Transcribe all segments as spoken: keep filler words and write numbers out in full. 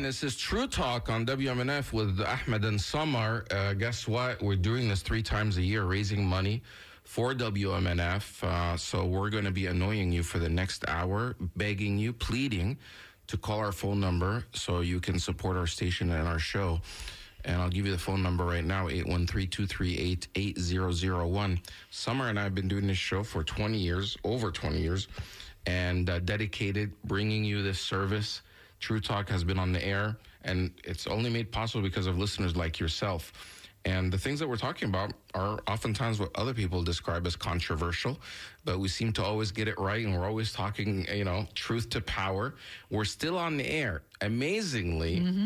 This is True Talk on W M N F with Ahmed and Samar. Uh, guess what? We're doing this three times a year, raising money for W M N F. Uh, so we're going to be annoying you for the next hour, begging you, pleading to call our phone number so you can support our station and our show. And I'll give you the phone number right now, eight one three, two three eight, eight zero zero one. Samar and I have been doing this show for twenty years, over twenty years, and uh, dedicated bringing you this service. True Talk has been on the air, and it's only made possible because of listeners like yourself. And the things that we're talking about are oftentimes what other people describe as controversial, but we seem to always get it right, and we're always talking, you know, truth to power. We're still on the air, amazingly, mm-hmm.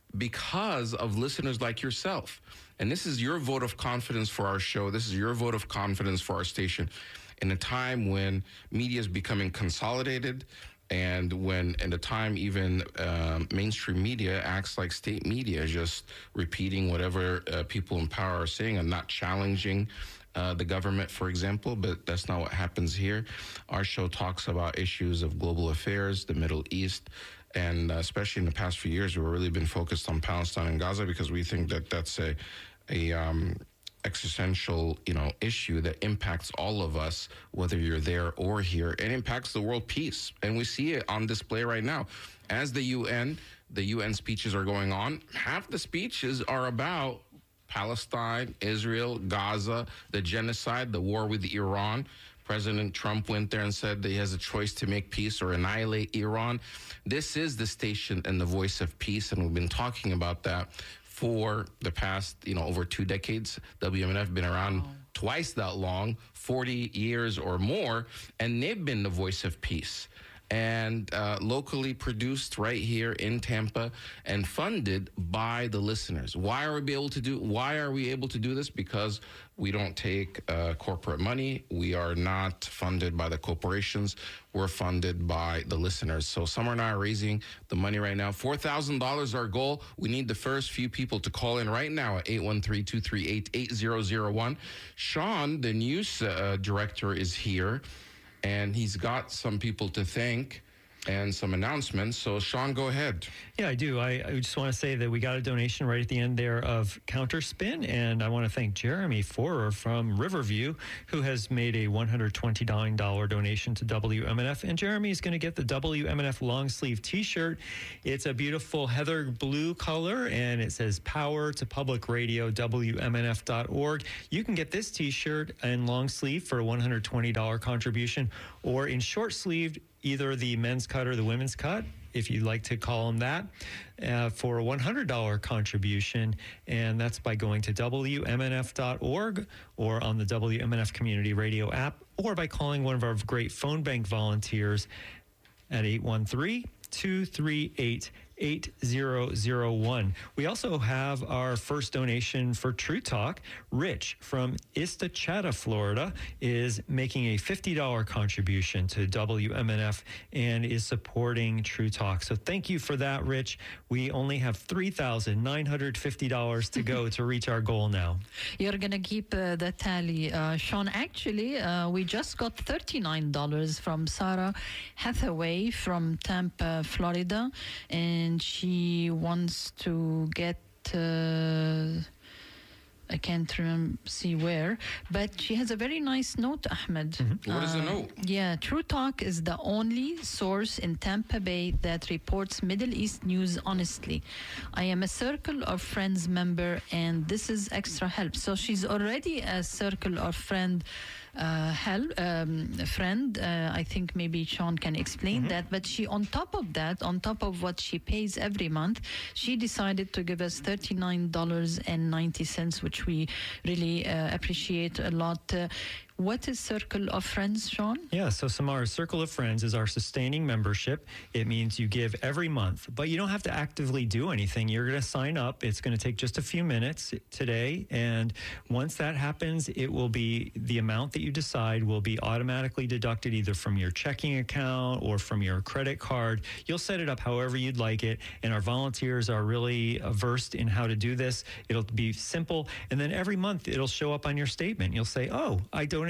because of listeners like yourself. And this is your vote of confidence for our show. This is your vote of confidence for our station in a time when media is becoming consolidated, and when, at a time, even um, mainstream media acts like state media, just repeating whatever uh, people in power are saying and not challenging uh, the government, for example. But that's not what happens here. Our show talks about issues of global affairs, the Middle East, and uh, especially in the past few years, we've really been focused on Palestine and Gaza because we think that that's a a um, existential, you know, issue that impacts all of us, whether you're there or here, and impacts the world peace. And we see it on display right now. As the U N, the U N speeches are going on, half the speeches are about Palestine, Israel, Gaza, the genocide, the war with Iran. President Trump went there and said that he has a choice to make peace or annihilate Iran. This is the station and the voice of peace, and we've been talking about that for the past, you know, over two decades. W M N F been around wow. twice that long, forty years or more, and they've been the voice of peace. And uh, locally produced right here in Tampa and funded by the listeners. Why are we able to do? Why are we able to do this? Because we don't take uh, corporate money. We are not funded by the corporations. We're funded by the listeners. So Samar and I are raising the money right now. four thousand dollars our goal. We need the first few people to call in right now at eight one three, two three eight, eight zero zero one. Sean, the news uh, director, is here. And he's got some people to thank and some announcements. So, Sean, go ahead. Yeah, I do. I, I just want to say that we got a donation right at the end there of Counterspin, and I want to thank Jeremy Forer from Riverview, who has made a one hundred twenty-nine dollars donation to W M N F. And Jeremy is going to get the W M N F long sleeve T-shirt. It's a beautiful heather blue color, and it says "Power to Public Radio, W M N F dot org." You can get this T-shirt in long sleeve for a one hundred twenty dollars contribution, or in short sleeved, either the men's cut or the women's cut, if you'd like to call them that, uh, for a one hundred dollars contribution. And that's by going to W M N F dot org or on the W M N F Community Radio app, or by calling one of our great phone bank volunteers at eight one three, two three eight, eight zero zero one. We also have our first donation for True Talk. Rich from Istachata, Florida, is making a fifty dollars contribution to W M N F and is supporting True Talk. So thank you for that, Rich. We only have three thousand nine hundred fifty dollars to go to reach our goal now. You're going to keep uh, the tally. Uh, Sean, actually, uh, we just got thirty-nine dollars from Sarah Hathaway from Tampa, Florida, and she wants to get, uh, I can't remember, see where, but she has a very nice note, Ahmed. Mm-hmm. What uh, is the note? Yeah, True Talk is the only source in Tampa Bay that reports Middle East news honestly. I am a Circle of Friends member, and this is extra help. So she's already a Circle of Friend uh, help, um, friend. Uh, I think maybe Sean can explain mm-hmm. that. But she, on top of that, on top of what she pays every month, she decided to give us thirty-nine dollars and ninety cents, which we really uh, appreciate a lot. Uh, What is Circle of Friends, Sean? Yeah, so Samara, Circle of Friends is our sustaining membership. It means you give every month, but you don't have to actively do anything. You're going to sign up. It's going to take just a few minutes today, and once that happens, it will be the amount that you decide will be automatically deducted either from your checking account or from your credit card. You'll set it up however you'd like it, and our volunteers are really versed in how to do this. It'll be simple, and then every month it'll show up on your statement. You'll say, oh, I donated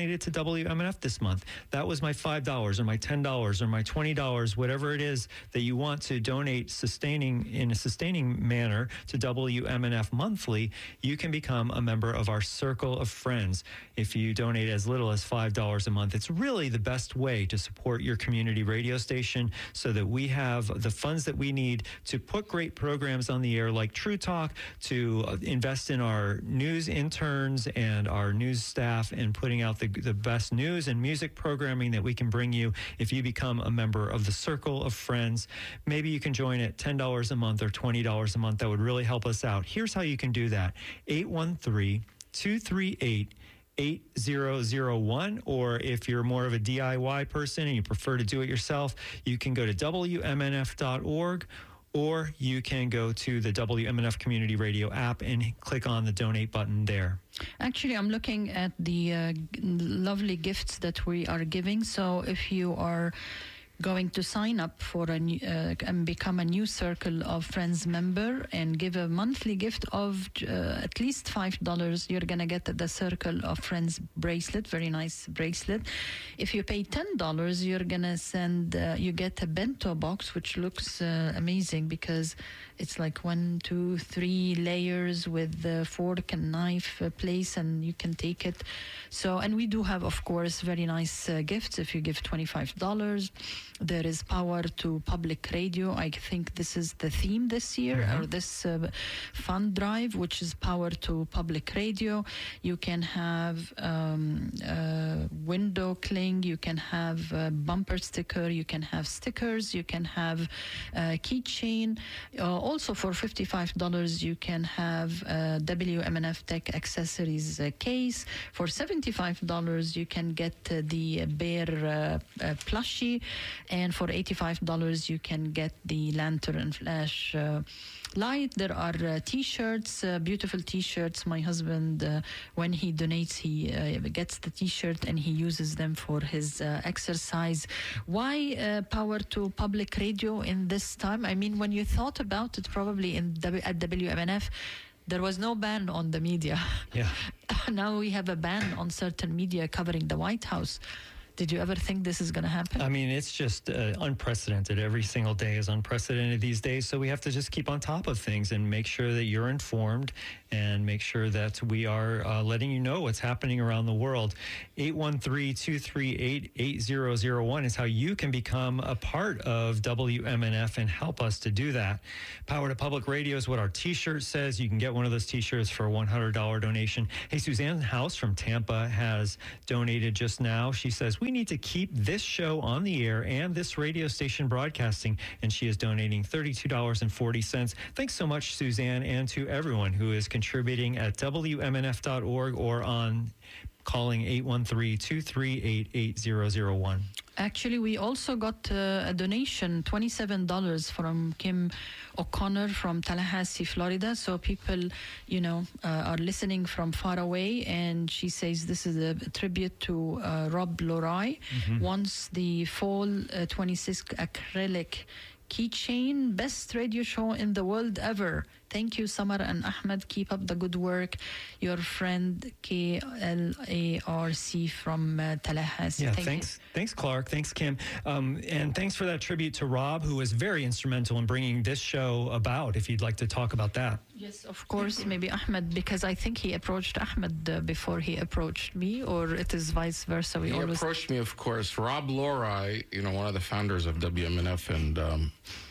donated to W M N F this month. That was my five dollars or my ten dollars or my twenty dollars, whatever it is that you want to donate sustaining in a sustaining manner to W M N F monthly. You can become a member of our Circle of Friends. If you donate as little as five dollars a month, it's really the best way to support your community radio station so that we have the funds that we need to put great programs on the air like True Talk, to invest in our news interns and our news staff and putting out the, the best news and music programming that we can bring you. If you become a member of the Circle of Friends, maybe you can join at ten dollars a month or twenty dollars a month. That would really help us out. Here's how you can do that. eight one three, two three eight, eight zero zero one, or if you're more of a D I Y person and you prefer to do it yourself, you can go to W M N F dot org, or you can go to the W M N F Community Radio app and click on the donate button there. Actually, I'm looking at the uh, lovely gifts that we are giving. So if you are going to sign up for a new, uh, and become a new Circle of Friends member and give a monthly gift of uh, at least five dollars, you're going to get the Circle of Friends bracelet, very nice bracelet. If you pay ten dollars, you're going to send, uh, you get a bento box, which looks uh, amazing because it's like one, two, three layers with the fork and knife uh, place, and you can take it. So, and we do have, of course, very nice uh, gifts. If you give twenty-five dollars, there is Power to Public Radio. I think this is the theme this year, mm-hmm. or this uh, fund drive, which is Power to Public Radio. You can have um, uh, window cling, you can have a bumper sticker, you can have stickers, you can have a keychain. Uh, also for fifty-five dollars, you can have a W M N F Tech accessories uh, case. For seventy-five dollars, you can get uh, the bear uh, uh, plushie. And for eighty-five dollars, you can get the lantern flash uh, light. There are uh, T-shirts, uh, beautiful T-shirts. My husband, uh, when he donates, he uh, gets the T-shirt and he uses them for his uh, exercise. Why uh, Power to Public Radio in this time? I mean, when you thought about it, probably in w- at W M N F, there was no ban on the media. Yeah. Now we have a ban on certain media covering the White House. Did you ever think this is going to happen? I mean, it's just uh, unprecedented. Every single day is unprecedented these days. So we have to just keep on top of things and make sure that you're informed and make sure that we are uh, letting you know what's happening around the world. eight one three, two three eight, eight zero zero one is how you can become a part of W M N F and help us to do that. Power to Public Radio is what our T-shirt says. You can get one of those T-shirts for a one hundred dollars donation. Hey, Suzanne House from Tampa has donated just now. She says, we need to keep this show on the air and this radio station broadcasting, and she is donating thirty-two dollars and forty cents. Thanks so much, Suzanne, and to everyone who is contributing at W M N F dot org or on calling eight one three, two three eight, eight zero zero one. Actually, we also got uh, a donation, twenty-seven dollars from Kim O'Connor from Tallahassee, Florida. So people, you know, uh, are listening from far away. And she says this is a tribute to uh, Rob Lorai. Mm-hmm. Once the fall uh, twenty-six acrylic keychain, best radio show in the world ever. Thank you, Samar and Ahmed. Keep up the good work. Your friend K L A R C from uh, Tallahassee. Yeah, Thank thanks. You. Thanks, Clark. Thanks, Kim. Um, and thanks for that tribute to Rob, who was very instrumental in bringing this show about, if you'd like to talk about that. Yes, of course. Maybe Ahmed, because I think he approached Ahmed uh, before he approached me, or it is vice versa. We he always approached me, of course. Rob Lorai, you know, one of the founders of W M N F, and um,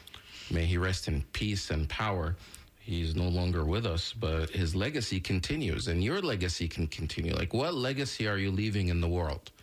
may he rest in peace and power. He's no longer with us, but his legacy continues, and your legacy can continue. Like, what legacy are you leaving in the world?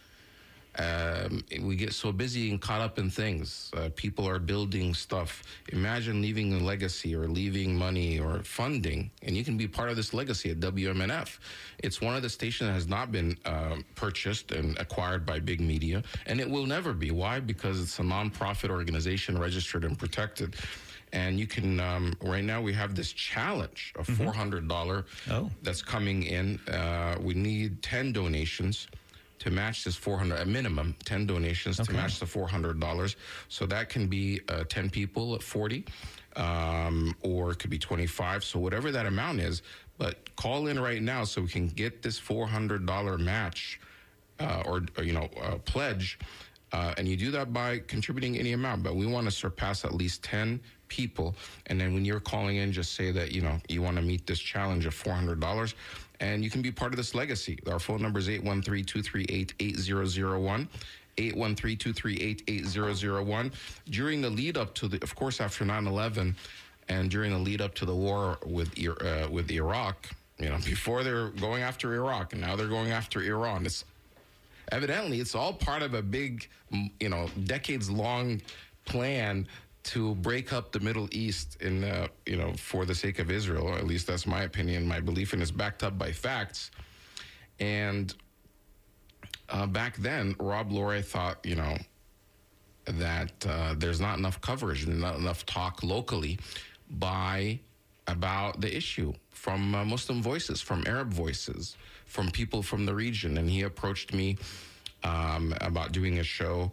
Um, we get so busy and caught up in things. Uh, people are building stuff. Imagine leaving a legacy or leaving money or funding, and you can be part of this legacy at W M N F. It's one of the stations that has not been uh, purchased and acquired by big media, and it will never be. Why? Because it's a nonprofit organization registered and protected. And you can, um, right now we have this challenge of four hundred dollars oh. that's coming in. Uh, we need ten donations to match this four hundred dollars, a minimum ten donations okay. to match the four hundred dollars. So that can be uh, ten people at forty, um, or it could be twenty-five. So whatever that amount is, but call in right now so we can get this four hundred dollars match uh, or, or, you know, uh, pledge. Uh, and you do that by contributing any amount. But we want to surpass at least ten people. And then when you're calling in, just say that, you know, you want to meet this challenge of four hundred dollars. And you can be part of this legacy. Our phone number is eight one three, two three eight, eight zero zero one. eight one three, two three eight, eight zero zero one. During the lead up to the, of course, after nine eleven, and during the lead up to the war with uh, with Iraq, you know, before they're going after Iraq, and now they're going after Iran. It's evidently it's all part of a big, you know, decades long plan to break up the Middle East in, uh, you know, for the sake of Israel. Or at least that's my opinion, my belief, and it's backed up by facts. And uh, back then, Rob Loray thought, you know, that uh, there's not enough coverage and not enough talk locally by about the issue from uh, Muslim voices, from Arab voices, from people from the region. And he approached me um, about doing a show,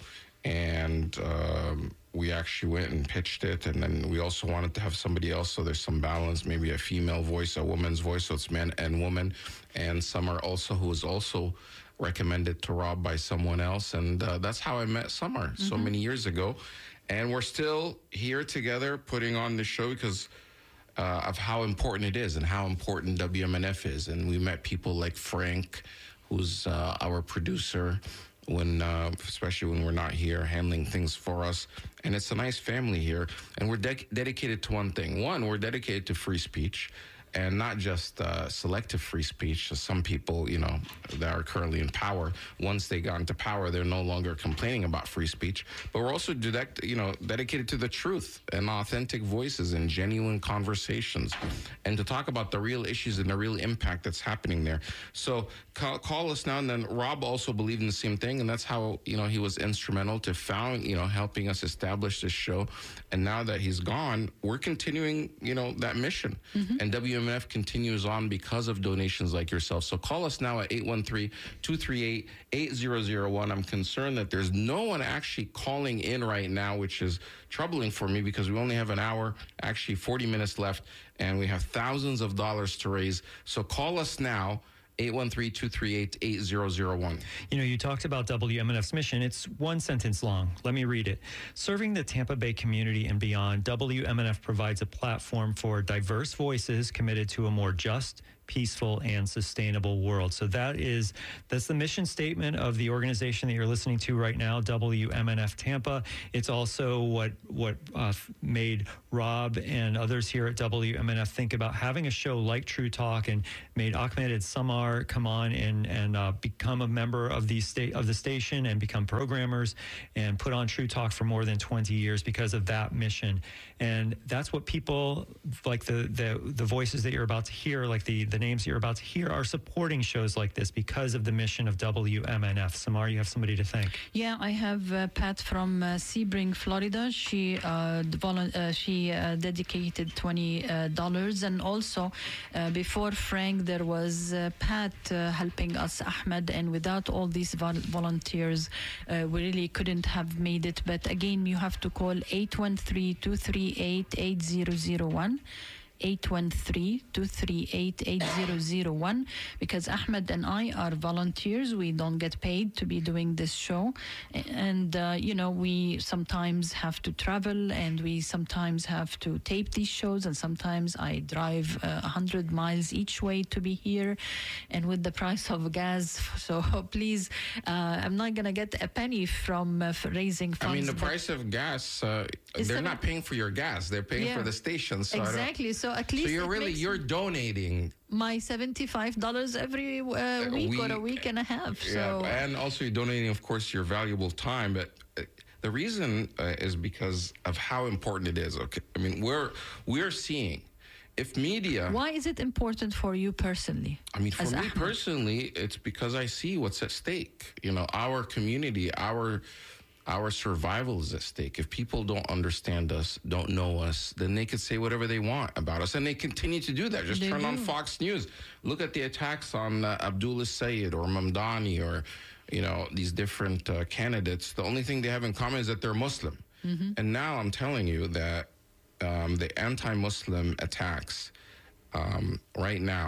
and um, we actually went and pitched it. And then we also wanted to have somebody else, so there's some balance, maybe a female voice, a woman's voice, so it's men and women. And Summer also, who was also recommended to Rob by someone else. And uh, that's how I met Summer mm-hmm. so many years ago. And we're still here together putting on the show because uh, of how important it is and how important W M N F is. And we met people like Frank, who's uh, our producer, when uh, especially when we're not here, handling things for us. And it's a nice family here. And we're de- dedicated to one thing. One, we're dedicated to free speech. And not just uh, selective free speech. Some people, you know, that are currently in power, once they got into power, they're no longer complaining about free speech. But we're also, direct, you know, dedicated to the truth and authentic voices and genuine conversations, and to talk about the real issues and the real impact that's happening there. So call, call us now. And then Rob also believed in the same thing, and that's how, you know, he was instrumental to found, you know, helping us establish this show. And now that he's gone, we're continuing, you know, that mission. Mm-hmm. And W M N F continues on because of donations like yourself. So call us now at eight one three, two three eight, eight zero zero one. I'm concerned that there's no one actually calling in right now, which is troubling for me because we only have an hour, actually forty minutes left, and we have thousands of dollars to raise. So call us now. eight one three, two three eight, eight zero zero one. You know, you talked about W M N F's mission. It's one sentence long. Let me read it. Serving the Tampa Bay community and beyond, W M N F provides a platform for diverse voices committed to a more just, peaceful, and sustainable world. So that is, that's the mission statement of the organization that you're listening to right now, W M N F Tampa. It's also what what uh, made Rob and others here at W M N F think about having a show like True Talk, and made Ahmed and Samar come on and and uh, become a member of the state of the station and become programmers and put on True Talk for more than twenty years because of that mission. And that's what people like the the the voices that you're about to hear, like the the names you're about to hear, are supporting shows like this because of the mission of W M N F. Samar, you have somebody to thank. Yeah, I have uh, Pat from uh, Sebring, Florida. She uh, volu- uh, she uh, dedicated twenty dollars, and also uh, before Frank, there was uh, Pat uh, helping us, Ahmed, and without all these vol- volunteers, uh, we really couldn't have made it. But again, you have to call eight one three, two three eight, eight zero zero one. eight one three, two three eight, eight zero zero one, because Ahmed and I are volunteers. We don't get paid to be doing this show. And, uh, you know, we sometimes have to travel, and we sometimes have to tape these shows, and sometimes I drive uh, one hundred miles each way to be here, and with the price of gas. So please, uh, I'm not going to get a penny from uh, raising funds. I mean, the price of gas, uh, they're not paying for your gas. They're paying yeah, for the station. So exactly. So at least so you're really you're donating my seventy-five dollars every uh, week, week or a week and a half. So yeah, and also you're donating, of course, your valuable time. But uh, the reason uh, is because of how important it is. Okay, I mean, we're we're seeing if media. Why is it important for you personally? I mean, for me Ahmed? personally, it's because I see what's at stake. You know, our community, our. Our survival is at stake. If people don't understand us, don't know us, then they can say whatever they want about us. And they continue to do that. Just they turn do. on Fox News. Look at the attacks on uh, Abdullah Sayed or Mamdani or, you know, these different uh, candidates. The only thing they have in common is that they're Muslim. Mm-hmm. And now I'm telling you that um, the anti-Muslim attacks um, right now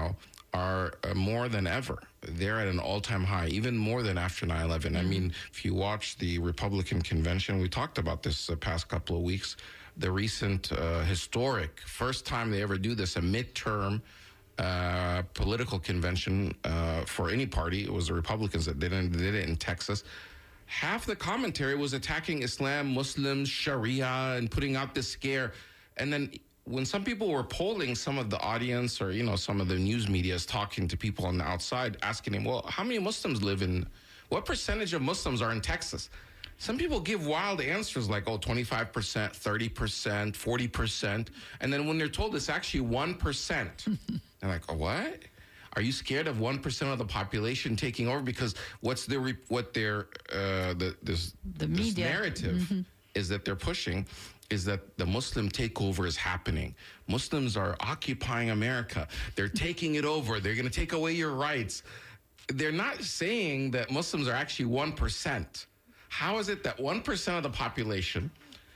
are uh, more than ever. They're at an all-time high, even more than after nine eleven. Mm-hmm. I mean, if you watch the Republican convention, we talked about this the past couple of weeks, the recent uh, historic, first time they ever do this, a midterm uh, political convention uh, for any party. It was the Republicans that did it, did it in Texas. Half the commentary was attacking Islam, Muslims, Sharia, and putting out this scare. And then when some people were polling some of the audience, or, you know, some of the news media is talking to people on the outside, asking them, well, how many Muslims live in, what percentage of Muslims are in Texas? Some people give wild answers like, oh, twenty-five percent, thirty percent, forty percent. And then when they're told it's actually one percent, they're like, oh, what? Are you scared of one percent of the population taking over? Because what's the, re- what their, uh, the, this, the this media narrative mm-hmm. is that they're pushing is that the Muslim takeover is happening. Muslims are occupying America. They're taking it over. They're going to take away your rights. They're not saying that Muslims are actually one percent. How is it that one percent of the population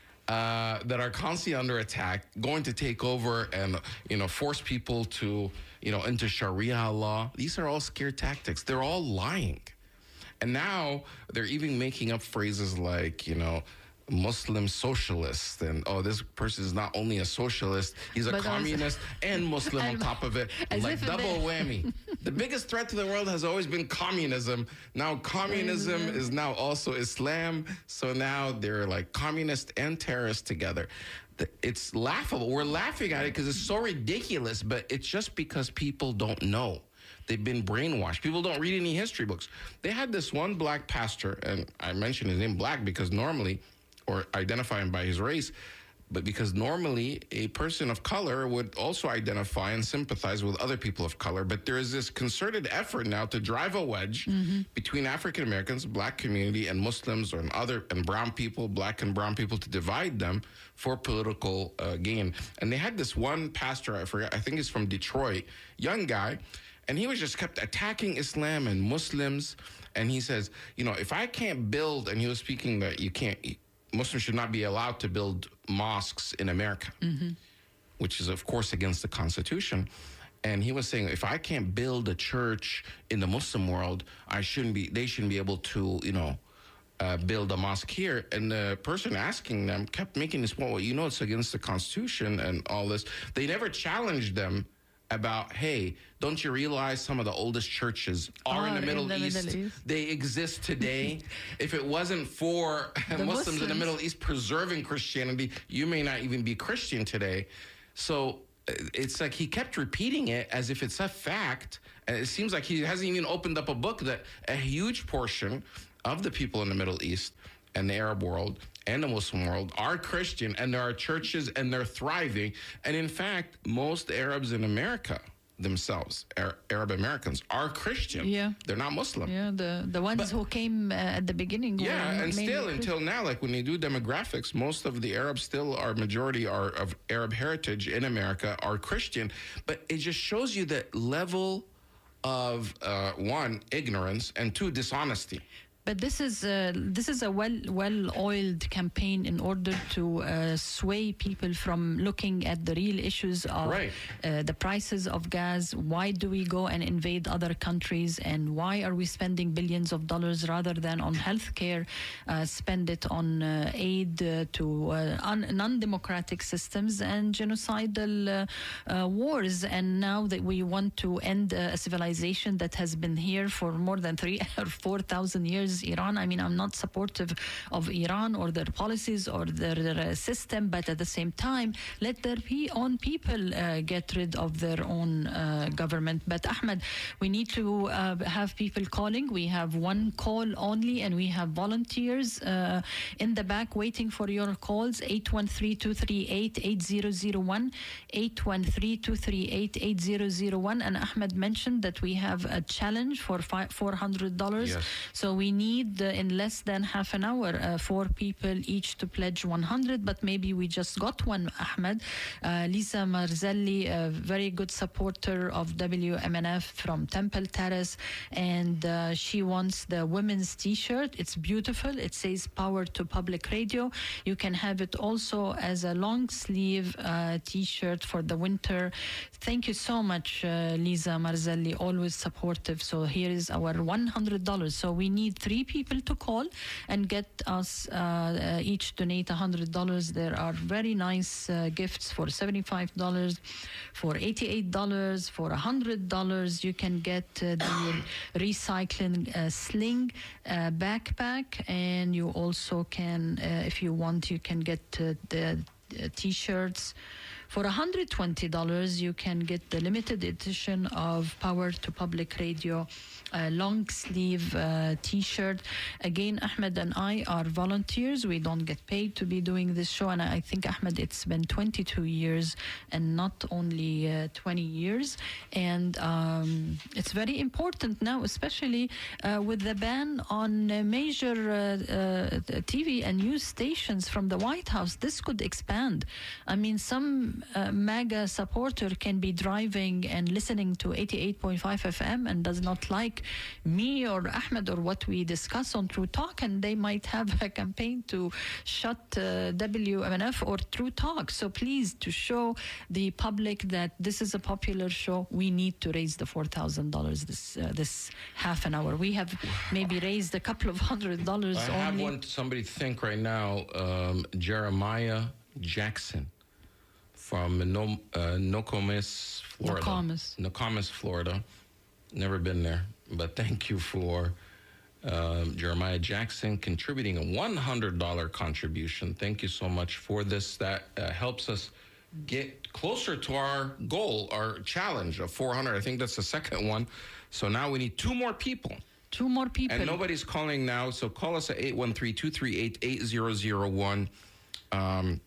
uh, that are constantly under attack going to take over and, you know, force people to, you know, into Sharia law? These are all scare tactics. They're all lying. And now they're even making up phrases like, you know, Muslim socialist, and oh, this person is not only a socialist, he's a but communist also, and Muslim on top of it, like double whammy. The biggest threat to the world has always been communism. Now communism is now also Islam, so now they're like communist and terrorist together. It's laughable. We're laughing at it because it's so ridiculous, but it's just because people don't know. They've been brainwashed. People don't read any history books. They had this one black pastor, and I mentioned his name black because normally, or identify him by his race, but because normally a person of color would also identify and sympathize with other people of color. But there is this concerted effort now to drive a wedge mm-hmm. between African Americans, black community, and Muslims, or and other and brown people, black and brown people, to divide them for political uh, gain. And they had this one pastor, I forget, I think he's from Detroit, young guy, and he was just kept attacking Islam and Muslims. And he says, you know, if I can't build, and he was speaking that you can't, Muslims should not be allowed to build mosques in America, mm-hmm. which is, of course, against the Constitution. And he was saying, if I can't build a church in the Muslim world, I shouldn't be, they shouldn't be able to, you know, uh, build a mosque here. And the person asking them kept making this point, well, you know, it's against the Constitution and all this. They never challenged them about, hey, don't you realize some of the oldest churches are oh, in, the Middle, in the East? Middle East? They exist today. If it wasn't for Muslims, Muslims in the Middle East preserving Christianity, you may not even be Christian today. So it's like he kept repeating it as if it's a fact. And it seems like he hasn't even opened up a book that a huge portion of the people in the Middle East and the Arab world and the Muslim world are Christian, and there are churches and they're thriving. And in fact, most Arabs in America themselves, Arab Americans, are Christian. Yeah. They're not Muslim. Yeah, the, the ones but, who came uh, at the beginning. Yeah, and still until now, like when they do demographics, most of the Arabs still are, majority are of Arab heritage in America are Christian. But it just shows you the level of, uh, one, ignorance, and two, dishonesty. But this is uh, this is a well well oiled campaign in order to uh, sway people from looking at the real issues of right. uh, the prices of gas. Why do we go and invade other countries, and why are we spending billions of dollars rather than on healthcare? Uh, spend it on uh, aid uh, to uh, un- non-democratic systems and genocidal uh, uh, wars. And now that we want to end uh, a civilization that has been here for more than three or four thousand years. Iran. I mean, I'm not supportive of Iran or their policies or their, their system, but at the same time, let their own people uh, get rid of their own uh, government. But Ahmed, we need to uh, have people calling. We have one call only, and we have volunteers uh, in the back waiting for your calls. eight one three, two three eight, eight zero zero one, eight one three, two three eight, eight zero zero one. And Ahmed mentioned that we have a challenge for four hundred dollars. Yes. So we need need uh, in less than half an hour uh, four people each to pledge one hundred, but maybe we just got one, Ahmed. Uh, Lisa Marzelli, a very good supporter of W M N F from Temple Terrace, and uh, she wants the women's t-shirt. It's beautiful. It says Power to Public Radio. You can have it also as a long sleeve uh, t-shirt for the winter. Thank you so much, uh, Lisa Marzelli, always supportive. So here is our one hundred dollars. So we need three people to call and get us uh, uh, each donate one hundred dollars. There are very nice uh, gifts for seventy-five dollars, for eighty-eight dollars, for one hundred dollars. You can get uh, the recycling uh, sling uh, backpack, and you also can, uh, if you want, you can get uh, the uh, t-shirts. For one hundred twenty dollars, you can get the limited edition of Power to Public Radio uh, long sleeve uh, t-shirt. Again, Ahmed and I are volunteers. We don't get paid to be doing this show. And I think, Ahmed, it's been twenty-two years and not only uh, twenty years. And um, it's very important now, especially uh, with the ban on uh, major uh, uh, T V and news stations from the White House. This could expand. I mean, some Uh, MAGA supporter can be driving and listening to eighty-eight point five F M and does not like me or Ahmed or what we discuss on True Talk, and they might have a campaign to shut uh, W M N F or True Talk. So please, to show the public that this is a popular show, we need to raise the four thousand dollars this uh, this half an hour. We have maybe raised a couple of hundred dollars I only. have one somebody to think right now, um, Jeremiah Jackson from no, uh, Nokomis, Florida. Nokomis. Nokomis, Florida. Never been there, but thank you for um, Jeremiah Jackson contributing a one hundred dollars contribution. Thank you so much for this. That uh, helps us get closer to our goal, our challenge of four hundred. I think that's the second one. So now we need two more people. Two more people. And nobody's calling now, so call us at eight one three, two three eight, eight zero zero one. Um,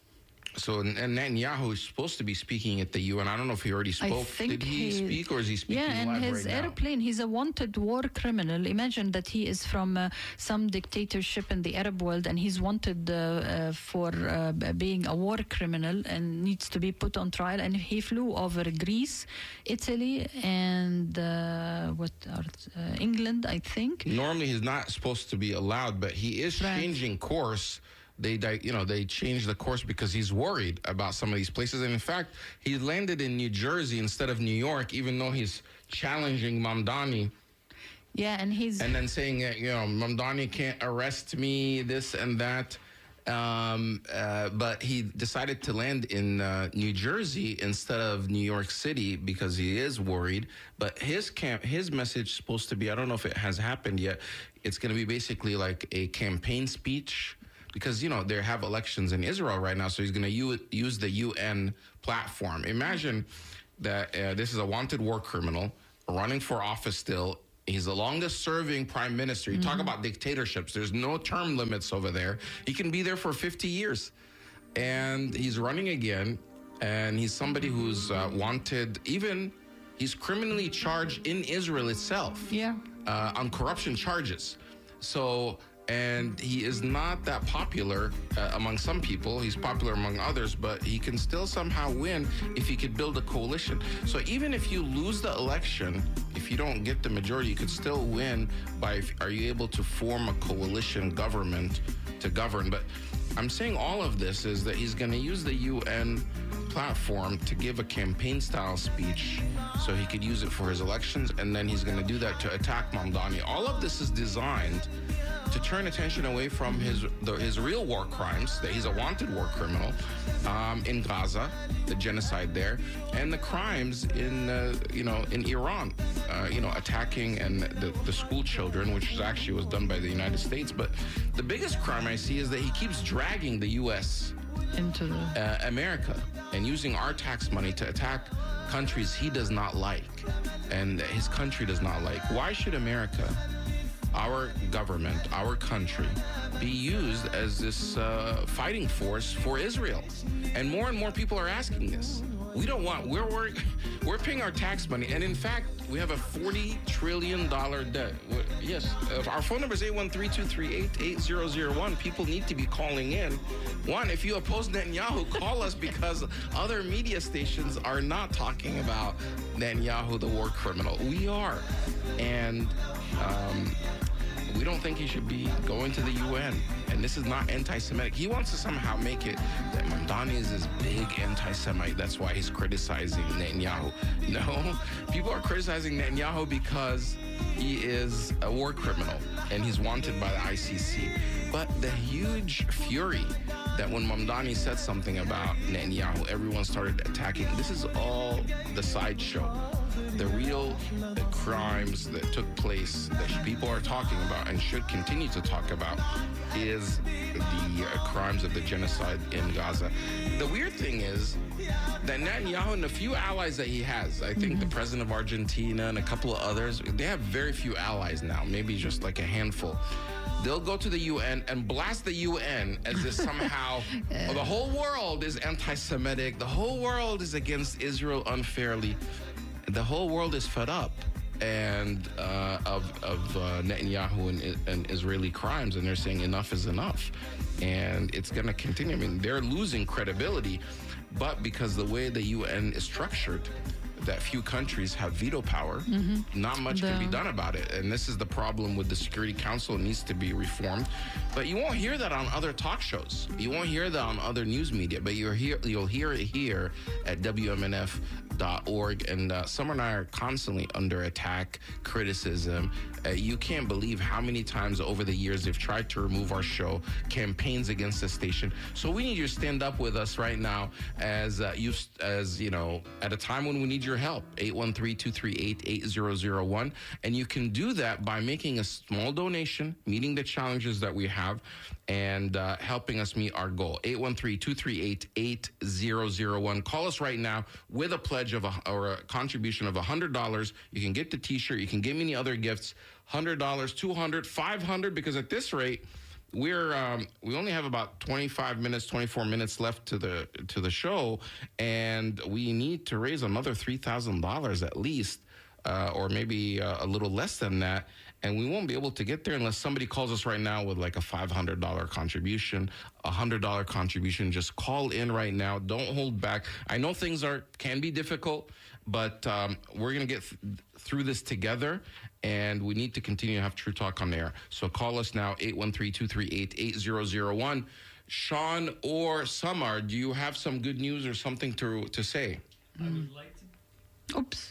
So and Netanyahu is supposed to be speaking at the U N. I don't know if he already spoke. I think Did he, he speak, or is he speaking yeah, and live his right airplane, he's a wanted war criminal. Imagine that he is from uh, some dictatorship in the Arab world, and he's wanted uh, uh, for uh, being a war criminal and needs to be put on trial. And he flew over Greece, Italy, and uh, what are uh, England, I think. Normally, he's not supposed to be allowed, but he is Right. changing course. They, you know, they changed the course because he's worried about some of these places. And in fact, he landed in New Jersey instead of New York, even though he's challenging Mamdani. Yeah, and he's and then saying, uh, you know, Mamdani can't arrest me, this and that. Um, uh, but he decided to land in uh, New Jersey instead of New York City because he is worried. But his camp, his message is supposed to be, I don't know if it has happened yet. It's going to be basically like a campaign speech. Because, you know, they have elections in Israel right now, so he's going to use, use the U N platform. Imagine that uh, this is a wanted war criminal running for office still. He's the longest-serving prime minister. You mm-hmm. talk about dictatorships. There's no term limits over there. He can be there for fifty years. And he's running again, and he's somebody who's uh, wanted. Even he's criminally charged in Israel itself yeah. uh, on corruption charges. So... And he is not that popular uh, among some people. He's popular among others, but he can still somehow win if he could build a coalition. So even if you lose the election, if you don't get the majority, you could still win by, are you able to form a coalition government to govern? But I'm saying all of this is that he's going to use the U N platform to give a campaign-style speech so he could use it for his elections, and then he's going to do that to attack Mamdani. All of this is designed to turn attention away from his the, his real war crimes, that he's a wanted war criminal um, in Gaza, the genocide there, and the crimes in uh, you know in Iran, uh, you know attacking and the, the school children, which actually was done by the United States. But the biggest crime I see is that he keeps dragging the U S into the uh, America and using our tax money to attack countries he does not like and his country does not like. Why should America, our government, our country, be used as this uh, fighting force for Israel. And more and more people are asking this. We don't want, we're, we're, we're paying our tax money. And in fact, we have a forty trillion dollars debt. Yes, our phone number is eight one three, two three eight, eight zero zero one. People need to be calling in. One, if you oppose Netanyahu, call us because other media stations are not talking about Netanyahu, the war criminal. We are. And um, we don't think he should be going to the U N. And this is not anti-Semitic. He wants to somehow make it that Mamdani is this big anti-Semite. That's why he's criticizing Netanyahu. No, people are criticizing Netanyahu because he is a war criminal and he's wanted by the I C C. But the huge fury that when Mamdani said something about Netanyahu, everyone started attacking. This is all the sideshow. The real the crimes that took place that people are talking about and should continue to talk about is the uh, crimes of the genocide in Gaza. The weird thing is that Netanyahu and a few allies that he has, I think mm-hmm. the president of Argentina and a couple of others, they have very few allies now, maybe just like a handful. They'll go to the U N and blast the U N as if somehow yeah. well, the whole world is anti-Semitic, the whole world is against Israel unfairly. The whole world is fed up and uh, of, of uh, Netanyahu and, and Israeli crimes, and they're saying enough is enough. And it's going to continue. I mean, they're losing credibility, but because the way the U N is structured, that few countries have veto power, mm-hmm. not much the... can be done about it. And this is the problem with the Security Council. It needs to be reformed. But you won't hear that on other talk shows. You won't hear that on other news media, but you'll hear, you'll hear it here at W M N F dot org. And uh, Summer and I are constantly under attack, criticism. Uh, you can't believe how many times over the years they've tried to remove our show, campaigns against the station. So we need you to stand up with us right now as uh, you, as you know, at a time when we need your help. eight one three, two three eight, eight zero zero one. And you can do that by making a small donation, meeting the challenges that we have, and uh, helping us meet our goal. eight one three, two three eight, eight zero zero one. Call us right now with a pledge of a, or a contribution of one hundred dollars. You can get the t-shirt. You can get many other gifts. one hundred dollars, two hundred dollars, five hundred dollars, because at this rate, we're um, we only have about twenty-five minutes, twenty-four minutes left to the to the show, and we need to raise another three thousand dollars at least, uh, or maybe uh, a little less than that. And we won't be able to get there unless somebody calls us right now with like a five hundred dollars contribution, a one hundred dollars contribution. Just call in right now. Don't hold back. I know things are can be difficult, but um, we're going to get th- through this together, and we need to continue to have True Talk on the air. So call us now, eight one three, two three eight, eight zero zero one. Sean or Samar, do you have some good news or something to to say? I would like to... Oops.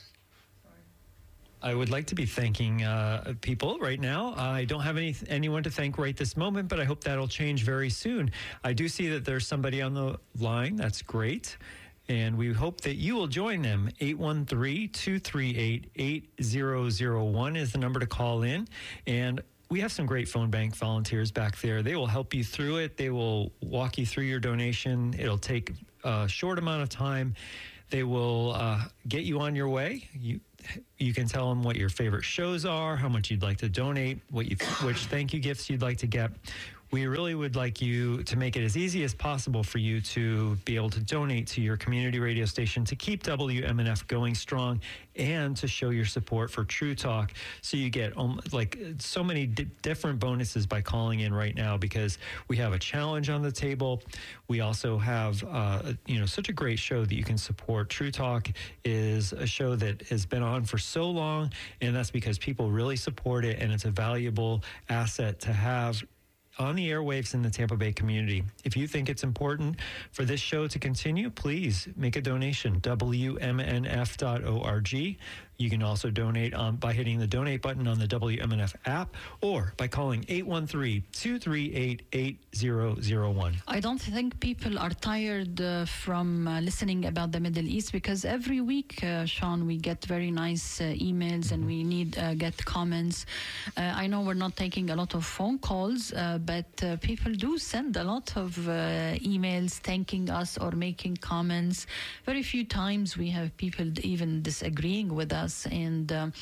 I would like to be thanking uh, people right now. I don't have any anyone to thank right this moment, but I hope that'll change very soon. I do see that there's somebody on the line. That's great. And we hope that you will join them. eight one three, two three eight, eight zero zero one is the number to call in. And we have some great phone bank volunteers back there. They will help you through it. They will walk you through your donation. It'll take a short amount of time. They will uh, get you on your way. You you can tell them what your favorite shows are, how much you'd like to donate, what you which thank you gifts you'd like to get. We really would like you to make it as easy as possible for you to be able to donate to your community radio station to keep W M N F going strong and to show your support for True Talk. So you get um, like so many di- different bonuses by calling in right now, because we have a challenge on the table. We also have, uh, you know, such a great show that you can support. True Talk is a show that has been on for so long, and that's because people really support it, and it's a valuable asset to have on the airwaves in the Tampa Bay community. If you think it's important for this show to continue, please make a donation, W M N F dot org. You can also donate um, by hitting the donate button on the W M N F app, or by calling eight one three, two three eight, eight zero zero one. I don't think people are tired uh, from uh, listening about the Middle East, because every week, uh, Sean, we get very nice uh, emails and we need uh, get comments. Uh, I know we're not taking a lot of phone calls, uh, but uh, people do send a lot of uh, emails thanking us or making comments. Very few times we have people even disagreeing with us. And um,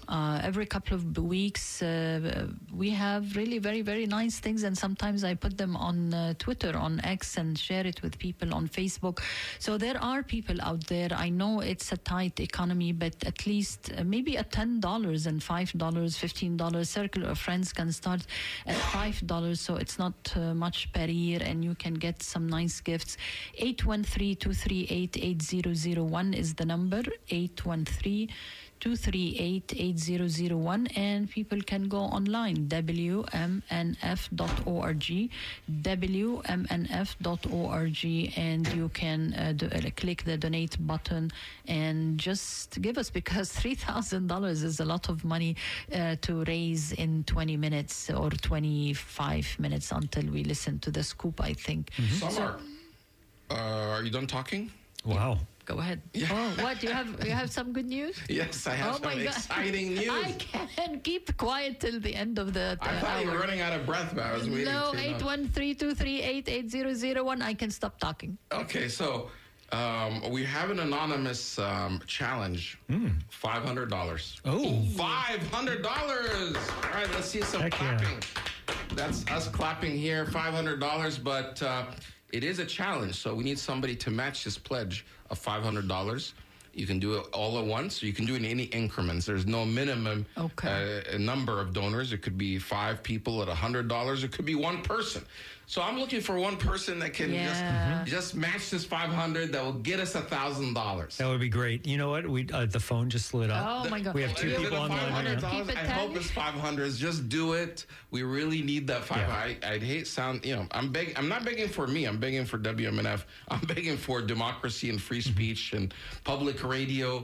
Uh, every couple of weeks, uh, we have really very, very nice things. And sometimes I put them on uh, Twitter, on X, and share it with people on Facebook. So there are people out there. I know it's a tight economy, but at least uh, maybe at ten dollars and five dollars, fifteen dollars, Circle of Friends can start at five dollars. So it's not uh, much per year, and you can get some nice gifts. eight one three, two three eight, eight zero zero one is the number. eight one three, two three eight, eight zero zero one, and people can go online, w m n f dot org, w m n f dot org, and you can uh, do, uh, click the donate button and just give us, because three thousand dollars is a lot of money uh, to raise in twenty minutes or twenty-five minutes until we listen to the scoop, I think. Mm-hmm. Summer, so, uh, are you done talking? Wow. Go ahead. Yeah. Oh, what? You have you have some good news? Yes, I have oh some exciting news. I can keep quiet till the end of the. I thought hour. you were running out of breath, but I was waiting. No, to eight one three two three eight eight zero zero one. I can stop talking. Okay, so um, we have an anonymous um, challenge. Mm. Five hundred dollars. Oh, five hundred dollars. All right, let's see some Heck clapping. Yeah. That's us clapping here. Five hundred dollars, but uh, it is a challenge, so we need somebody to match this pledge of five hundred dollars. You can do it all at once, or you can do it in any increments. There's no minimum okay. uh, number of donors. It could be five people at one hundred dollars. It could be one person. So I'm looking for one person that can yeah. just mm-hmm. just match this five hundred that will get us one thousand dollars. That would be great. You know what? We uh, the phone just lit up. Oh, my God. We have two Is people it online right now. Keep it I tally? hope it's five hundred. Just do it. We really need that five. Yeah. I, I'd hate sound. You know, I'm begging. I'm not begging for me. I'm begging for W M N F. I'm begging for democracy and free speech and public radio.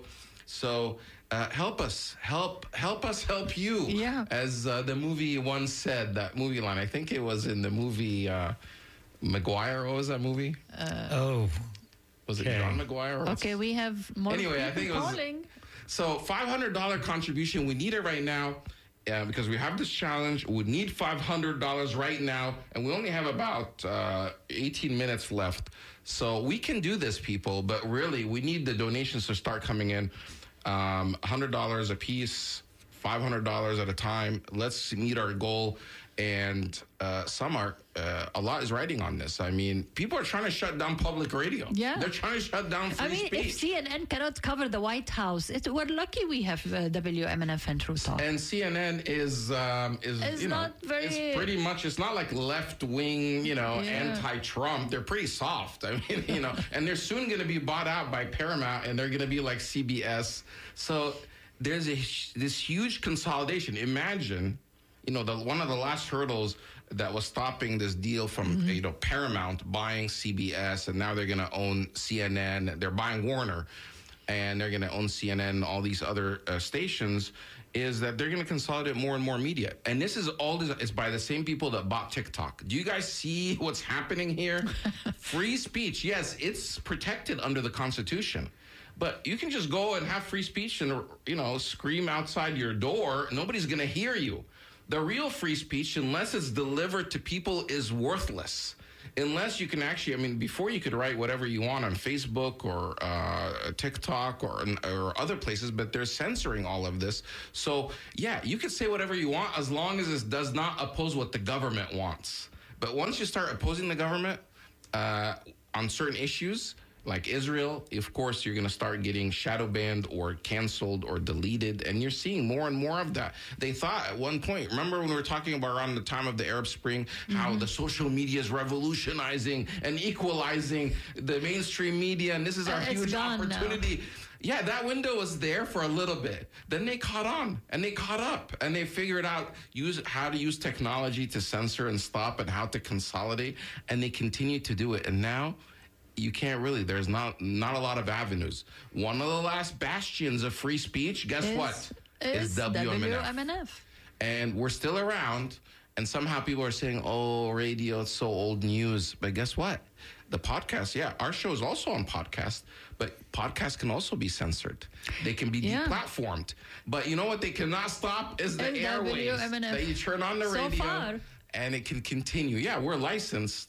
So uh, help us, help, help us, help you. Yeah. As uh, the movie once said, that movie line. I think it was in the movie uh, Maguire. What was that movie? Uh, oh, was it okay. John Maguire? Or Okay, we have more Anyway, people I think it was- calling. So five hundred dollars contribution. We need it right now uh, because we have this challenge. We need five hundred dollars right now, and we only have about uh, eighteen minutes left. So we can do this, people, but really we need the donations to start coming in. Um, one hundred dollars a piece, five hundred dollars at a time. Let's meet our goal. And uh, some are, uh, a lot is writing on this. I mean, people are trying to shut down public radio. Yeah. They're trying to shut down free I mean, speech. if C N N cannot cover the White House, it, we're lucky we have uh, W M N F and True Talk. And C N N is um, is It's you know not very- it's pretty much it's not like left wing you know Yeah. anti-Trump. They're pretty soft. I mean you know, and they're soon going to be bought out by Paramount, and they're going to be like C B S. So there's a this huge consolidation. Imagine, you know, the one of the last hurdles that was stopping this deal from mm-hmm. you know Paramount buying C B S, and now they're going to own C N N. They're buying Warner, and they're going to own C N N and all these other uh, stations, is that they're going to consolidate more and more media. And this is all this, it's by the same people that bought TikTok. Do you guys see what's happening here? Free speech, yes, it's protected under the Constitution. But you can just go and have free speech and, you know, scream outside your door. Nobody's going to hear you. The real free speech, unless it's delivered to people, is worthless. Unless you can actually, I mean, before you could write whatever you want on Facebook or uh, TikTok or, or other places, but they're censoring all of this. So, yeah, you can say whatever you want as long as it does not oppose what the government wants. But once you start opposing the government uh, on certain issues, like Israel, of course, you're going to start getting shadow banned or canceled or deleted. And you're seeing more and more of that. They thought at one point, remember when we were talking about around the time of the Arab Spring, mm-hmm. how the social media is revolutionizing and equalizing the mainstream media. And this is our uh, huge opportunity. Now. Yeah, that window was there for a little bit. Then they caught on and they caught up and they figured out use how to use technology to censor and stop and how to consolidate. And they continue to do it. And now you can't really, there's not not a lot of avenues. One of the last bastions of free speech, guess is, what? Is, is W M N F. W M N F. And we're still around. And somehow people are saying, oh, radio, it's so old news. But guess what? The podcast, yeah, our show is also on podcast, but podcasts can also be censored. They can be yeah. deplatformed. But you know what they cannot stop is the and airwaves W M N F. that you turn on the so radio far. and it can continue. Yeah, we're licensed.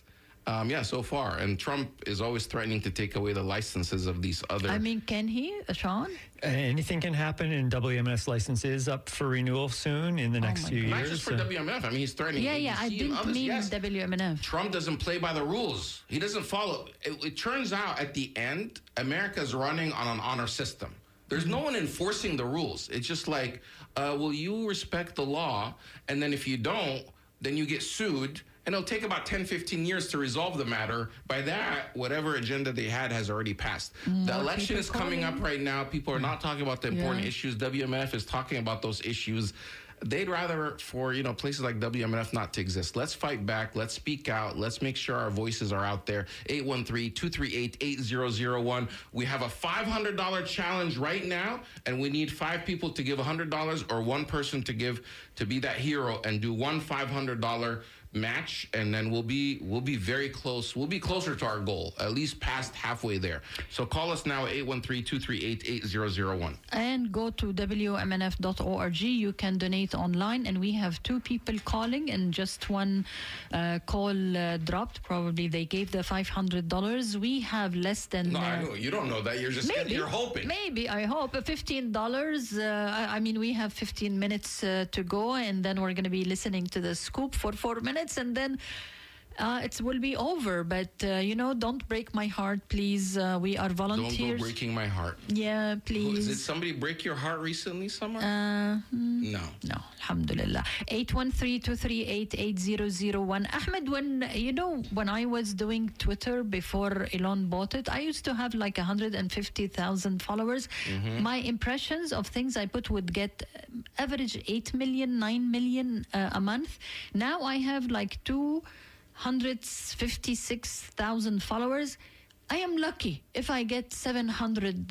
Um, yeah, so far. And Trump is always threatening to take away the licenses of these other. I mean, can he, uh, Sean? Uh, anything can happen, and W M N F license is up for renewal soon in the next my few God. Not years. just for so- W M N F. I mean, he's threatening. Yeah, yeah, I A B C and didn't others. mean Yes. W M N F. Trump doesn't play by the rules. He doesn't follow. It, it turns out at the end, America's running on an honor system. There's no one enforcing the rules. It's just like, uh, will you respect the law? And then if you don't, then you get sued. And it'll take about ten, fifteen years to resolve the matter. By that, whatever agenda they had has already passed. More The election people is coming calling. up right now. People are not talking about the important Yeah. issues. W M N F is talking about those issues. They'd rather for, you know, places like W M N F not to exist. Let's fight back. Let's speak out. Let's make sure our voices are out there. eight one three, two three eight, eight zero zero one. We have a five hundred dollars challenge right now, and we need five people to give one hundred dollars or one person to give to be that hero and do one five hundred dollars match, and then we'll be we'll be very close. We'll be closer to our goal, at least past halfway there. So call us now at eight one three, two three eight, eight zero zero one. And go to W M N F dot org. You can donate online, and we have two people calling, and just one uh, call uh, dropped. Probably they gave the five hundred dollars. We have less than. No, I uh, know you don't know that. You're just Maybe you're hoping. Maybe I hope uh, fifteen dollars. Uh, I, I mean, we have fifteen minutes uh, to go, and then we're going to be listening to the scoop for four minutes, and then uh, it will be over. But uh, you know, don't break my heart, please. Uh, we are Don't volunteers. go breaking my heart. Yeah, Who- please. Did somebody break your heart recently, Summer? Uh, hmm. no. No, alhamdulillah. eight one three, two three eight, eight zero zero one. Ahmed, when, you know, when I was doing Twitter before Elon bought it, I used to have like one hundred fifty thousand followers. My impressions of things I put would get um, average eight million, nine million uh, a month. Now I have like two hundred fifty-six thousand followers. I am lucky if I get seven hundred.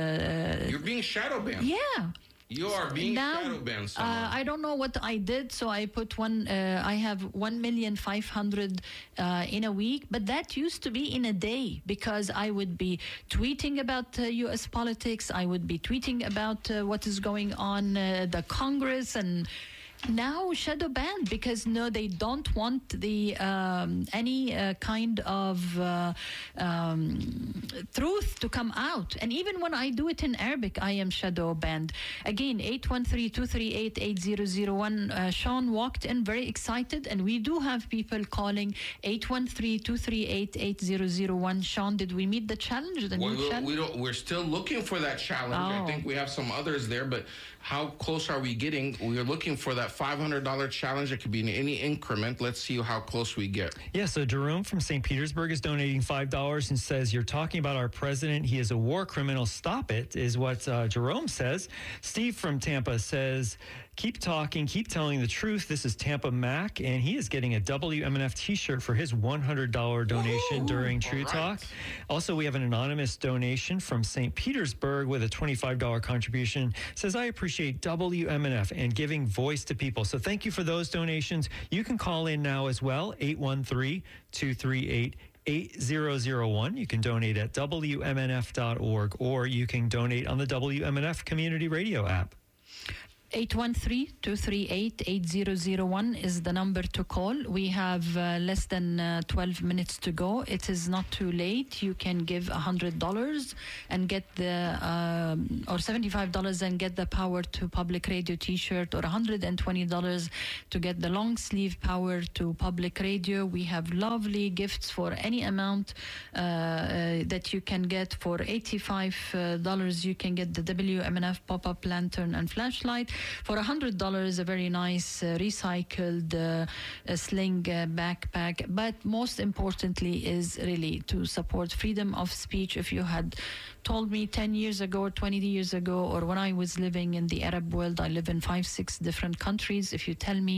Uh, You're being shadow banned. yeah. You are being Now, shadow banned, Summer. uh, I don't know what I did, so I put one. Uh, I have one million five hundred uh, in a week, but that used to be in a day because I would be tweeting about uh, U S politics. I would be tweeting about uh, what is going on uh, the Congress, and now shadow banned because no, they don't want the um, any uh, kind of uh, um, truth to come out. And even when I do it in Arabic, I am shadow banned. Again, eight one three, two three eight, eight zero zero one. Uh, Sean walked in very excited, and we do have people calling eight one three, two three eight, eight zero zero one. Sean, did we meet the challenge? The Well, new we, challenge? we don't, we're still looking for that challenge. I Oh. think we have some others there, but how close are we getting? We're looking for that five hundred dollars challenge. It could be in any increment. Let's see how close we get. Yeah, so Jerome from Saint Petersburg is donating five dollars and says, "You're talking about our president. He is a war criminal. Stop it," is what uh, Jerome says. Steve from Tampa says, "Keep talking, keep telling the truth." This is Tampa Mac, and he is getting a W M N F t-shirt for his one hundred dollars donation Woo! during True All right. Talk. Also, we have an anonymous donation from Saint Petersburg with a twenty-five dollars contribution. Says, "I appreciate W M N F and giving voice to people." So thank you for those donations. You can call in now as well, eight one three, two three eight, eight zero zero one. You can donate at W M N F dot org, or you can donate on the W M N F Community Radio app. eight one three, two three eight, eight zero zero one is the number to call. We have uh, less than uh, twelve minutes to go. It is not too late. You can give one hundred dollars and get the, um, or seventy-five dollars and get the Power to Public Radio t-shirt, or one hundred twenty dollars to get the long sleeve Power to Public Radio. We have lovely gifts for any amount uh, uh, that you can get. For eighty-five dollars, you can get the W M N F pop-up lantern and flashlight. For one hundred dollars, a very nice uh, recycled uh, uh, sling uh, backpack. But most importantly is really to support freedom of speech. If you had told me ten years ago or twenty years ago, or when I was living in the Arab world, I live in five, six different countries. If you tell me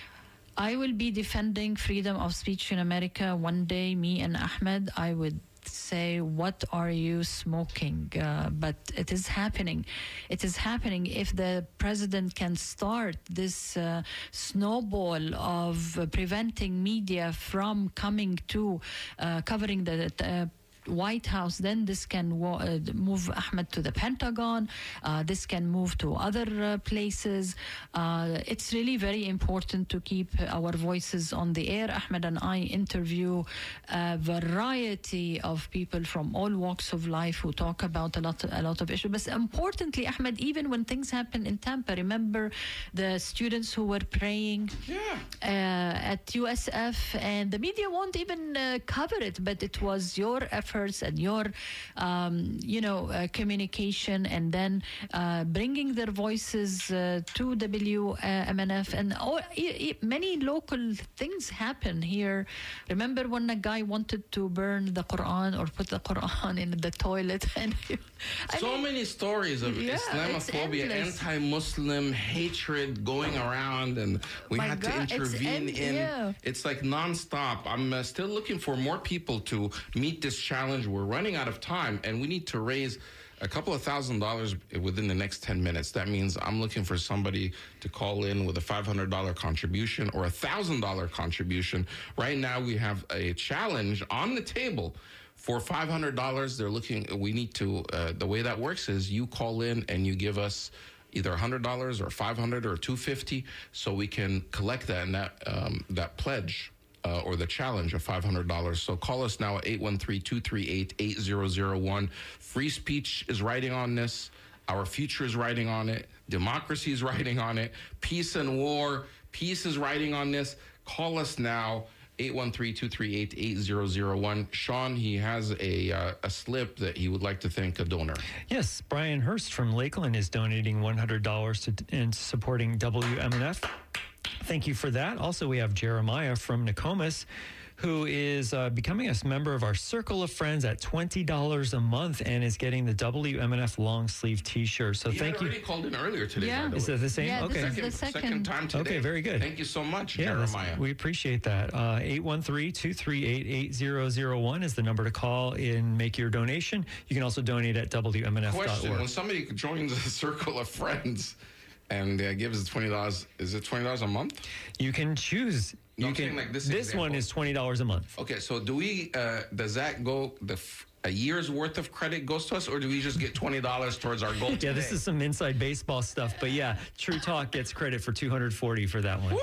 I will be defending freedom of speech in America one day, me and Ahmed, I would say, what are you smoking? Uh, but it is happening. It is happening. If the president can start this uh, snowball of uh, preventing media from coming to uh, covering the uh, White House, then this can wa- uh, move Ahmed to the Pentagon. Uh, this can move to other uh, places. Uh, it's really very important to keep our voices on the air. Ahmed and I interview a variety of people from all walks of life who talk about a lot, a lot of issues. But importantly, Ahmed, even when things happen in Tampa, remember the students who were praying Yeah. uh, at U S F, and the media won't even uh, cover it, but it was your efforts and your, um, you know, uh, communication, and then uh, bringing their voices uh, to W M N F, and all, e- e- many local things happen here. Remember when a guy wanted to burn the Quran or put the Quran in the toilet, and I So mean, many stories of Yeah, it's Islamophobia, endless. anti-Muslim hatred going around, and we My had to God, it's intervene end- in. yeah. It's like nonstop. I'm uh, still looking for more people to meet this challenge. We're running out of time, and we need to raise a couple of thousand dollars within the next ten minutes. That means I'm looking for somebody to call in with a five hundred dollars contribution or a one thousand dollars contribution. Right now, we have a challenge on the table for five hundred dollars. They're looking, we need to, uh, the way that works is you call in and you give us either one hundred dollars or five hundred dollars or two hundred fifty dollars so we can collect that and that, um, that pledge. Uh, or the challenge of five hundred dollars. So call us now at eight one three, two three eight, eight zero zero one. Free speech is writing on this. Our future is writing on it. Democracy is writing on it. Peace and war. Peace is writing on this. Call us now, eight one three, two three eight, eight zero zero one. Sean, he has a, uh, a slip that he would like to thank a donor. Yes, Brian Hurst from Lakeland is donating one hundred dollars to and supporting W M N F. Thank you for that. Also, we have Jeremiah from Nokomis, who is uh, becoming a member of our Circle of Friends at twenty dollars a month and is getting the W M N F long sleeve T-shirt. So He thank had you. already called in earlier today, Yeah. by the Is way. that the same? Yeah, this okay. is Second, the second- second time today. Okay, very good. Thank you so much, Yeah, that's- Jeremiah. we appreciate that. Uh, eight one three, two three eight, eight zero zero one is the number to call and make your donation. You can also donate at W M N F dot Question: org. when somebody joins a circle of friends and uh, gives twenty dollars, is it twenty dollars a month? You can choose. No, You I'm can. saying like this this example. one is twenty dollars a month. Okay, so do we? Uh, does that go the f- a year's worth of credit goes to us, or do we just get twenty dollars towards our goal? Yeah, this is some inside baseball stuff, but yeah, True Talk gets credit for two hundred forty for that one.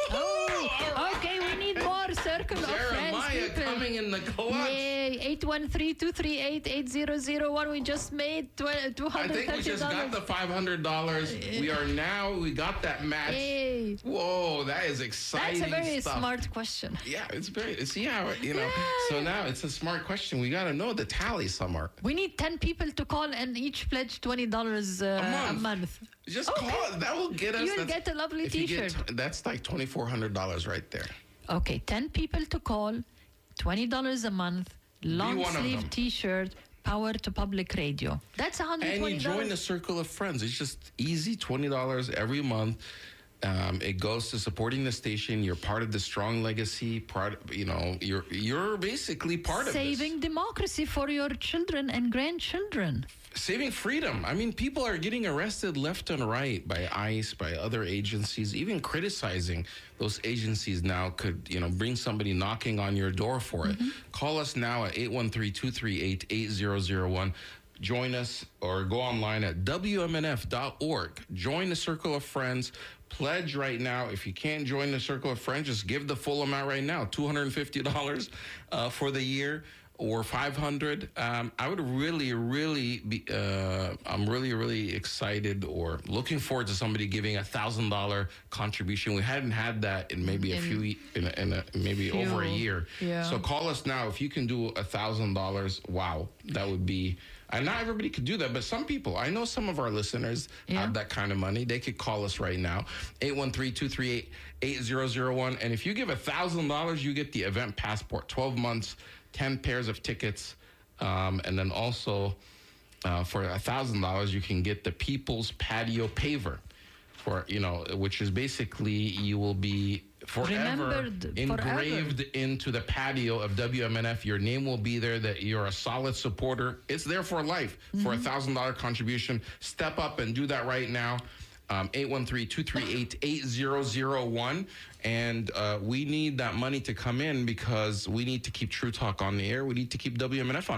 oh, okay, we need more Circle of Friends Jeremiah people. coming in the clutch. Yay, eight one three, two three eight, eight zero zero one. We just made two I hundred think we thirty just got dollars. the five hundred dollars. We are now. We got that match. Yay. Whoa, that is exciting. That's a very stuff. smart question. Yeah, it's very. It's yeah, you know. So now it's a smart question. We got to know the tally somewhere. We need ten people to call and each pledge twenty dollars uh, A month. a month. Just Okay. call. That will get us. You'll that's- get a lovely if you get t-shirt. t- that's like twenty four hundred dollars right there. Okay, ten people to call, twenty dollars a month, long one of sleeve them. t-shirt, power to public radio. That's one hundred And twenty you dollars. join the circle of friends. It's just easy, twenty dollars every month. Um, it goes to supporting the station. You're part of the strong legacy. Part, you know, you're you're basically part Saving of this. democracy for your children and grandchildren. Saving freedom. I mean, people are getting arrested left and right by ICE, by other agencies. Even criticizing those agencies now could, you know, bring somebody knocking on your door for it. Call us now at eight one three, two three eight, eight zero zero one. Join us or go online at W M N F dot org. Join the Circle of Friends. Pledge right now. If you can't join the Circle of Friends, just give the full amount right now, two hundred fifty dollars uh, for the year or five hundred dollars. Um, I would really, really be, uh, I'm really, really excited or looking forward to somebody giving a one thousand dollars contribution. We hadn't had that in maybe a In- few, e- in, a, in a, maybe Few, over a year. yeah. So call us now. If you can do a thousand dollars, wow, that would be, and not everybody could do that, but some people, I know some of our listeners Yeah. have that kind of money. They could call us right now, eight one three, two three eight, eight zero zero one. And if you give a thousand dollars, you get the event passport, twelve months, ten pairs of tickets. Um, and then also uh, for a thousand dollars, you can get the People's Patio Paver. For, you know, which is basically you will be forever Remembered engraved forever. into the patio of W M N F. Your name will be there, that you're a solid supporter. It's there for life. For a one thousand dollars contribution, step up and do that right now. Um, eight one three, two three eight, eight zero zero one. And uh, we need that money to come in because we need to keep True Talk on the air. We need to keep W M N F on the air.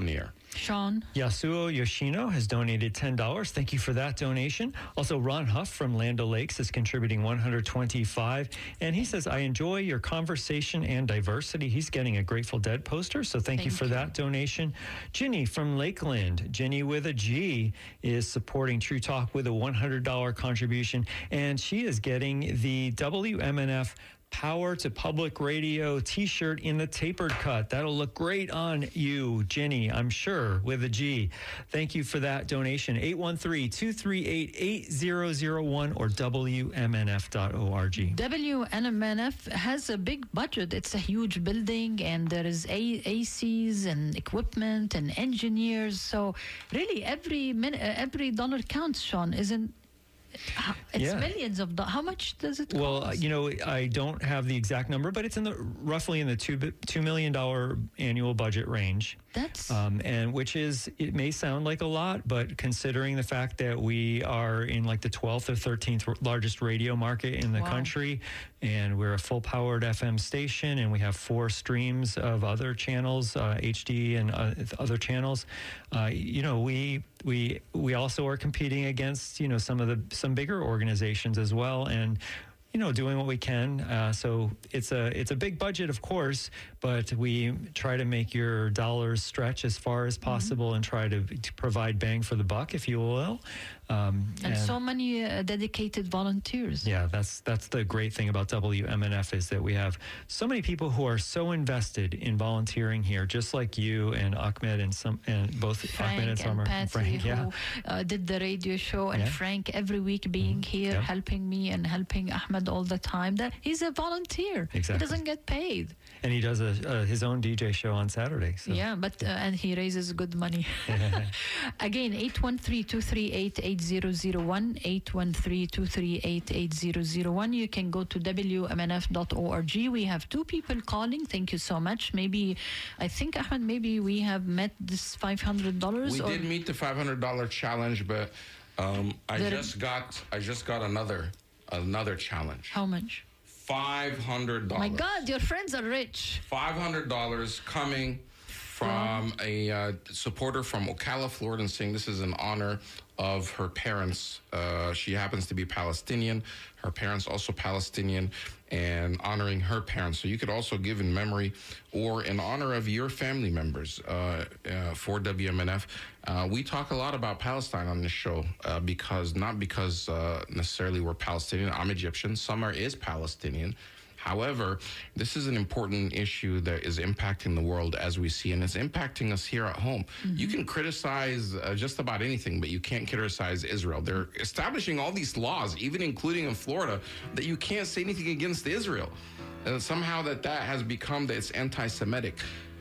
Sean. Yasuo Yoshino has donated ten dollars. Thank you for that donation. Also, Ron Huff from Land O'Lakes is contributing one hundred twenty-five dollars. And he says, I enjoy your conversation and diversity. He's getting a Grateful Dead poster, so thank, thank you for you. that donation. Ginny from Lakeland, Ginny with a G, is supporting True Talk with a one hundred dollars contribution. And she is getting the W M N F Power to Public Radio t-shirt in the tapered cut. That'll look great on you, Ginny, I'm sure, with a G. Thank you for that donation. eight one three, two three eight, eight zero zero one or W M N F dot org. W M N F has a big budget. It's a huge building, and there is a- ACs and equipment and engineers. So really, every min- every dollar counts, Sean, isn't It's yeah. millions of dollars. How much does it cost? Well, uh, you know, I don't have the exact number, but it's in the roughly in the two two million dollar annual budget range. That's um, and which is, it may sound like a lot, but considering the fact that we are in like the twelfth or thirteenth largest radio market in the wow. country, and we're a full powered F M station, and we have four streams of other channels, uh, H D and uh, other channels. Uh, you know, we we we also are competing against, you know, some of the some bigger organizations as well, and you know, doing what we can. Uh, so it's a it's a big budget, of course, but we try to make your dollars stretch as far as possible mm-hmm. and try to, to provide bang for the buck, if you will. Um, and, and so many uh, dedicated volunteers. Yeah, that's that's the great thing about W M N F, is that we have so many people who are so invested in volunteering here, just like you and Ahmed and some and both Frank Ahmed and Summer, and Patsy, Frank, who yeah. uh, did the radio show, and yeah. Frank every week being mm-hmm. here, yeah. helping me and helping Ahmed all the time. That he's a volunteer. Exactly. He doesn't get paid. And he does a, uh, his own D J show on Saturday. So. Yeah, but uh, and he raises good money. Again, eight one three, two three eight, eight zero zero one, eight one three, two three eight, eight zero zero one. You can go to W M N F dot org. We have two people calling. Thank you so much. Maybe, I think, Ahmed, maybe we have met this five hundred dollars. We or? did meet the five hundred dollars challenge, but um, I There- just got I just got another another challenge. How much? five hundred dollars. My God, your friends are rich. five hundred dollars coming from a uh, supporter from Ocala, Florida, and saying this is in honor of her parents. Uh, she happens to be Palestinian. Her parents also Palestinian, and honoring her parents. So you could also give in memory or in honor of your family members uh, uh, for W M N F. Uh, we talk a lot about Palestine on this show uh, because not because uh, necessarily we're Palestinian. I'm Egyptian. Summer is Palestinian. However, this is an important issue that is impacting the world as we see, and it's impacting us here at home. Mm-hmm. You can criticize uh, just about anything, but you can't criticize Israel. They're establishing all these laws, even including in Florida, that you can't say anything against Israel. And somehow that that has become that it's anti-Semitic.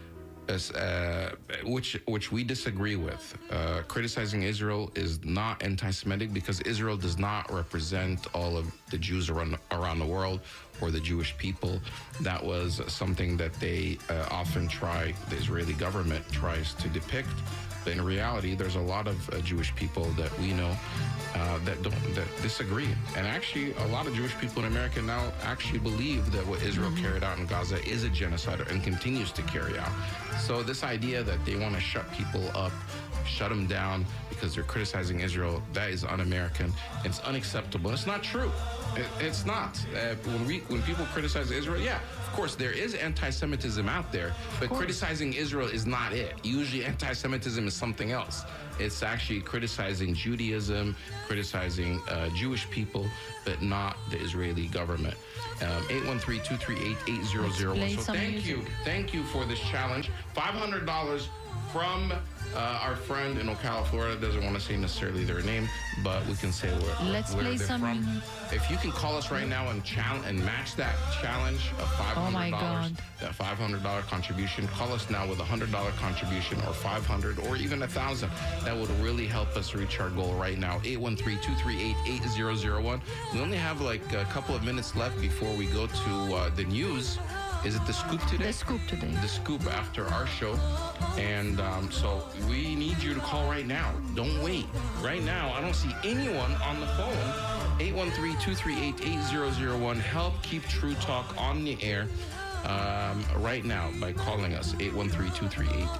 As, uh, which which we disagree with. Uh, criticizing Israel is not anti-Semitic because Israel does not represent all of the Jews around around the world or the Jewish people. That was something that they uh, often try, the Israeli government tries to depict. But in reality, there's a lot of uh, Jewish people that we know uh, that don't that disagree. And actually, a lot of Jewish people in America now actually believe that what Israel mm-hmm. carried out in Gaza is a genocide and continues to carry out. So this idea that they want to shut people up, shut them down because they're criticizing Israel, that is un-American. It's unacceptable. It's not true. It, it's not. Uh, when we when people criticize Israel, yeah, of course there is anti-Semitism out there, but criticizing Israel is not it. Usually anti-Semitism is something else. It's actually criticizing Judaism, criticizing uh, Jewish people, but not the Israeli government. Um, eight one three, two three eight, eight zero zero one. So thank music. you. Thank you for this challenge. five hundred dollars from uh, our friend in Ocala, Florida. Doesn't want to say necessarily their name, but we can say where, Let's where play they're some from. music. If you can call us right now and challenge and match that challenge of five hundred dollars, oh my God. that five hundred dollars contribution, call us now with a one hundred dollars contribution or five hundred dollars or even one thousand dollars. That would really help us reach our goal right now. eight one three, two three eight, eight zero zero one. We only have like a couple of minutes left before we go to uh, the news. Is it the scoop today? The scoop today. The scoop after our show. And um, so we need you to call right now. Don't wait. Right now, I don't see anyone on the phone. eight one three, two three eight, eight zero zero one. Help keep True Talk on the air um, right now by calling us. eight one three, two three eight,